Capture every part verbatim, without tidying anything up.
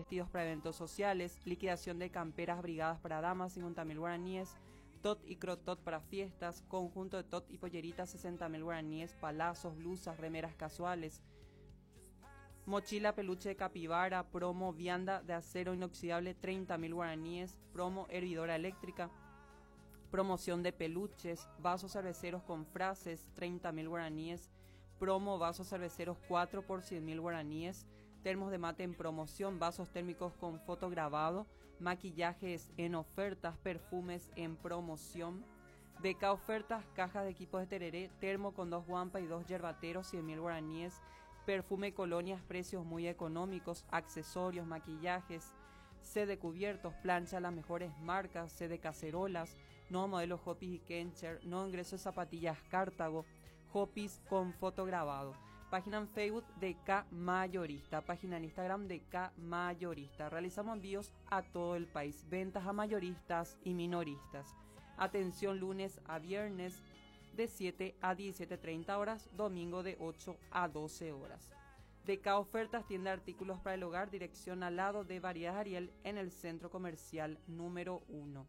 vestidos para eventos sociales, liquidación de camperas brigadas para damas, cincuenta mil guaraníes, tot y crotot para fiestas, conjunto de tot y polleritas, sesenta mil guaraníes, palazos, blusas, remeras casuales, mochila peluche de capibara, promo vianda de acero inoxidable, treinta mil guaraníes, promo hervidora eléctrica, promoción de peluches, vasos cerveceros con frases, treinta mil guaraníes, promo vasos cerveceros cuatro por cien mil guaraníes, termos de mate en promoción, vasos térmicos con fotograbado, maquillajes en ofertas, perfumes en promoción, beca ofertas, cajas de equipos de tereré, termo con dos guampas y dos yerbateros, cien mil guaraníes, perfume colonias, precios muy económicos, accesorios, maquillajes, C de cubiertos, plancha las mejores marcas, C de cacerolas, nuevo modelo Hopis y Kencher, nuevo ingreso de zapatillas Cartago, Hopis con fotograbado. Página en Facebook de K Mayorista, página en Instagram de K Mayorista. Realizamos envíos a todo el país, ventas a mayoristas y minoristas. Atención lunes a viernes de siete a diecisiete treinta horas, domingo de ocho a doce horas. D K Ofertas, tienda de artículos para el hogar, dirección al lado de Variedad Ariel en el centro comercial número uno.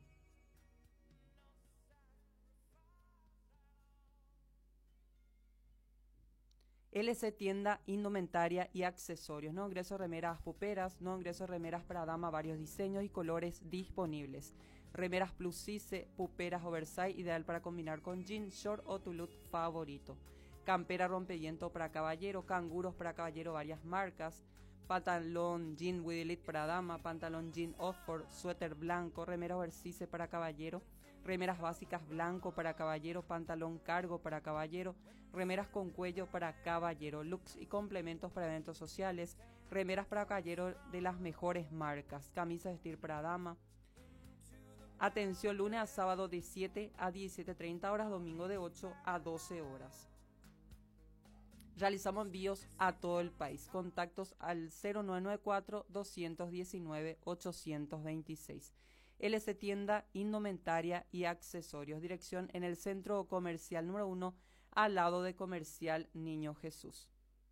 L C Tienda, indumentaria y accesorios. No ingreso remeras puperas, no ingreso remeras para dama, varios diseños y colores disponibles. Remeras plus size, puperas oversize, ideal para combinar con jean, short o tu look favorito. Campera rompeviento para caballero, canguros para caballero, varias marcas. Pantalón jean with elite para dama, pantalón jean Oxford, suéter blanco, remera oversize para caballero, remeras básicas blanco para caballero, pantalón cargo para caballero, remeras con cuello para caballero, looks y complementos para eventos sociales, remeras para caballero de las mejores marcas, camisas de vestir para dama. Atención lunes a sábado de siete a diecisiete treinta horas, domingo de ocho a doce horas. Realizamos envíos a todo el país. Contactos al cero nueve nueve cuatro, dos uno nueve, ocho dos seis. L C Tienda, indumentaria y accesorios. Dirección en el centro comercial número uno, al lado de Comercial Niño Jesús.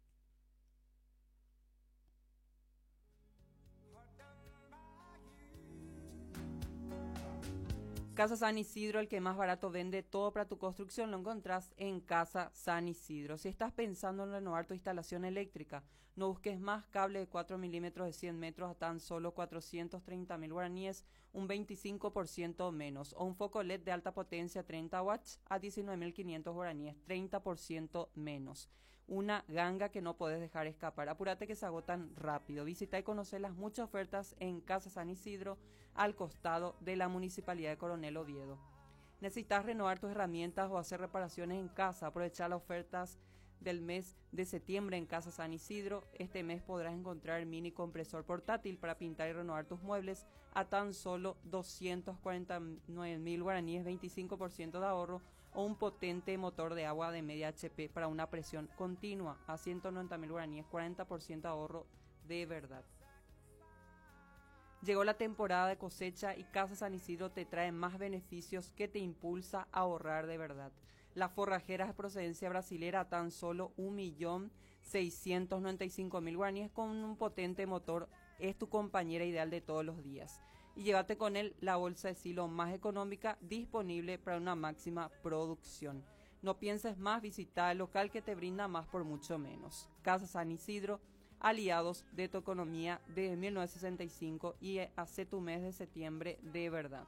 Casa San Isidro, el que más barato vende todo para tu construcción, lo encontrás en Casa San Isidro. Si estás pensando en renovar tu instalación eléctrica, no busques más, cable de cuatro milímetros de cien metros a tan solo cuatrocientos treinta mil guaraníes, un veinticinco por ciento menos, o un foco L E D de alta potencia treinta watts a diecinueve mil quinientos guaraníes, treinta por ciento menos. Una ganga que no podés dejar escapar. Apúrate que se agotan rápido. Visita y conocer las muchas ofertas en Casa San Isidro, al costado de la Municipalidad de Coronel Oviedo. ¿Necesitas renovar tus herramientas o hacer reparaciones en casa? Aprovechar las ofertas del mes de septiembre en Casa San Isidro. Este mes podrás encontrar el mini compresor portátil para pintar y renovar tus muebles a tan solo doscientos cuarenta y nueve mil guaraníes, veinticinco por ciento de ahorro, o un potente motor de agua de media H P para una presión continua a ciento noventa mil guaraníes, cuarenta por ciento de ahorro de verdad. Llegó la temporada de cosecha y Casa San Isidro te trae más beneficios que te impulsa a ahorrar de verdad. Las forrajeras de procedencia brasilera a tan solo un millón seiscientos noventa y cinco mil guaraníes con un potente motor, es tu compañera ideal de todos los días. Y llévate con él la bolsa de silo más económica disponible para una máxima producción. No pienses más, visita el local que te brinda más por mucho menos. Casa San Isidro, aliados de tu economía desde mil novecientos sesenta y cinco y hace tu mes de septiembre de verdad.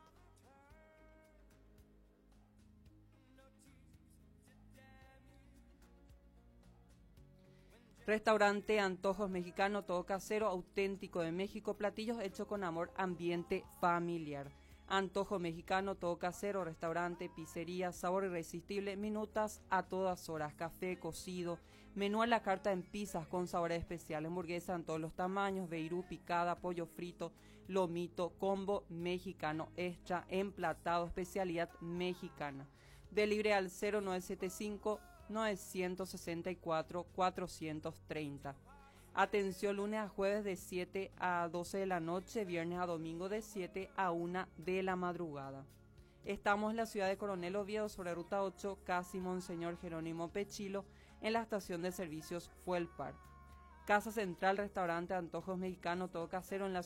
Restaurante Antojos Mexicano, todo casero, auténtico de México, platillos hechos con amor, ambiente familiar. Antojo Mexicano, todo casero, restaurante, pizzería, sabor irresistible, minutas a todas horas, café, cocido, menú a la carta en pizzas con sabores especiales, hamburguesa en todos los tamaños, beirú, picada, pollo frito, lomito, combo mexicano, extra, emplatado, especialidad mexicana. Delibre al cero nueve siete cinco, nueve seis cuatro, cuatro tres cero. Atención lunes a jueves de siete a doce de la noche, viernes a domingo de siete a una de la madrugada. Estamos en la ciudad de Coronel Oviedo, sobre ruta ocho, casi Monseñor Jerónimo Pechilo, en la estación de servicios Fuelpar. Casa Central, restaurante Antojos Mexicano, todo casero en la